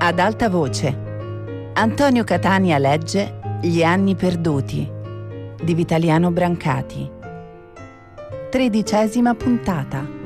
Ad alta voce. Antonio Catania legge Gli anni perduti di Vitaliano Brancati. 13ª puntata.